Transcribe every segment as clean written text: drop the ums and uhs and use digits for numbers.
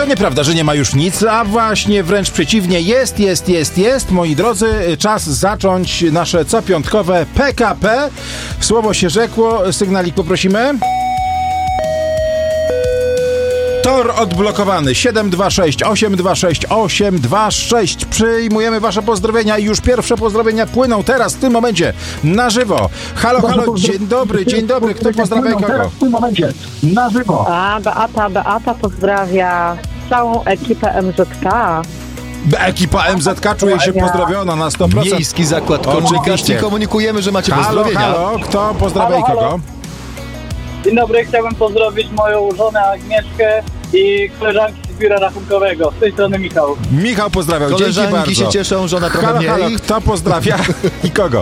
nieprawda, że nie ma już nic, a właśnie wręcz przeciwnie, jest. Moi drodzy, czas zacząć nasze copiątkowe PKP. Słowo się rzekło, sygnalik poprosimy. Tor odblokowany 726 826 826. Przyjmujemy wasze pozdrowienia i już pierwsze pozdrowienia płyną teraz, w tym momencie, na żywo. Halo, dzień dobry. Kto pozdrawia kogo? Teraz w tym momencie, na żywo. Beata pozdrawia całą ekipę MZK. Ekipa MZK czuje się pozdrowiona na 100%. Miejski Zakład Komunikacji. Komunikujemy, że macie pozdrowienia. Halo, kto pozdrawia kogo? Dzień dobry, chciałbym pozdrowić moją żonę Agnieszkę i koleżanki z biura rachunkowego. Z tej strony Michał. Michał pozdrawiał, dzięki bardzo. Koleżanki się cieszą, żona trochę mniej. Halo, kto pozdrawia i kogo?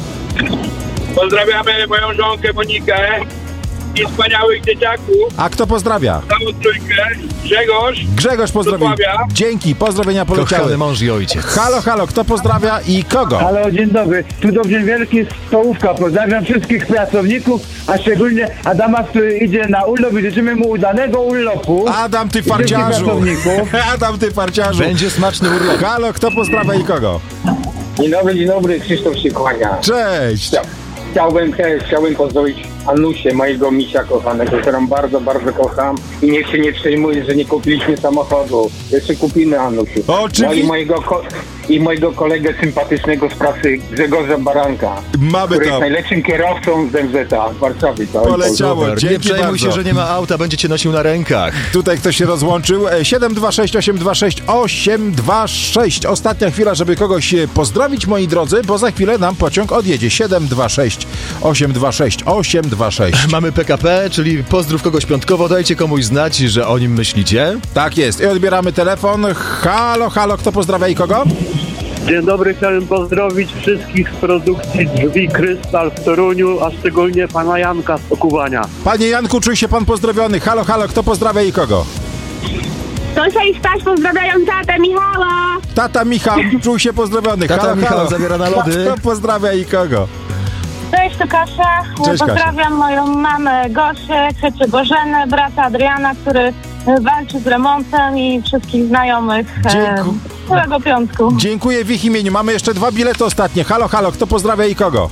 Pozdrawiamy moją żonkę Monikę i wspaniałych dzieciaków. A kto pozdrawia? Całą trójkę. Grzegorz pozdrowił. Dzięki, pozdrowienia poleciały. Kochany mąż i ojciec. Halo, kto pozdrawia i kogo? Halo, dzień dobry. Tu Dobrze Wielki, Stołówka. Pozdrawiam wszystkich pracowników, a szczególnie Adama, który idzie na urlop i życzymy mu udanego urlopu. Adam, ty farciarzu. Adam, ty farciarzu. Będzie smaczny urlop. Halo, kto pozdrawia i kogo? Dzień dobry, Krzysztof się kłania. Cześć. Chciałbym pozdrowić Anusię, mojego misia kochanego, którą bardzo, bardzo kocham i niech się nie przejmuje, że nie kupiliśmy samochodu. Jeszcze kupimy, Anusiu. Oczywiście. I mojego kolegę sympatycznego z pracy, Grzegorza Baranka, który jest najlepszym kierowcą z MZ-a w Warszawie. Poleciało, dzięki nie przejmuj bardzo. się, że nie ma auta, będzie cię nosił na rękach. Tutaj ktoś się rozłączył. 726 826 826. Ostatnia chwila, żeby kogoś pozdrowić, moi drodzy, bo za chwilę nam pociąg odjedzie. 726 826 826. Mamy PKP, czyli pozdrów kogoś piątkowo, dajcie komuś znać, że o nim myślicie. Tak jest. I odbieramy telefon. Halo, kto pozdrawia i kogo? Dzień dobry, chciałem pozdrowić wszystkich z produkcji Drzwi Krystal w Toruniu, a szczególnie pana Janka z Okuwania. Panie Janku, czuj się pan pozdrowiony. Halo, kto pozdrawia i kogo? Tosia i Staś pozdrawiają tatę Michała. Tata Michał, czuj się pozdrowiony. Tata Michał zabiera na lody. Kto pozdrawia i kogo? Cześć, to Kasia. Cześć, pozdrawiam Kasia. moją mamę Gosię, ciocię Bożenę, brata Adriana, który walczy z remontem i wszystkich znajomych całego piątku. Dziękuję w ich imieniu. Mamy jeszcze 2 bilety ostatnie. Halo, kto pozdrawia i kogo?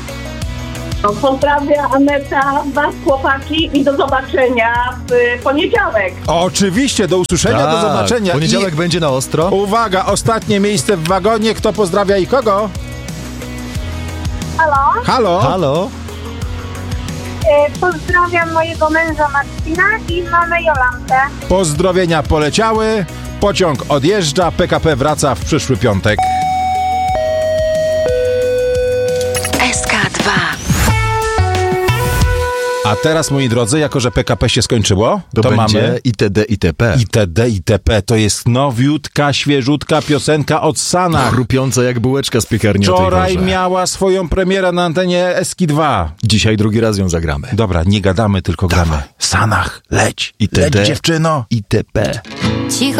Pozdrawiam Aneta, was chłopaki i do zobaczenia w poniedziałek. Oczywiście, do usłyszenia, do zobaczenia. Poniedziałek będzie na ostro. Uwaga, ostatnie miejsce w wagonie. Kto pozdrawia i kogo? Halo. Pozdrawiam mojego męża Marcina i mamę Jolantę. Pozdrowienia poleciały. Pociąg odjeżdża. PKP wraca w przyszły piątek. SK2. A teraz, moi drodzy, jako że PKP się skończyło, to będzie mamy itd. itp. To jest nowiutka, świeżutka piosenka od Sanach. Chrupiąca jak bułeczka z piekarni. Wczoraj miała swoją premierę na antenie SK2. Dzisiaj drugi raz ją zagramy. Dobra, nie gadamy, tylko gramy. Sanach, leć itd. dziewczyno. itp. Cicho.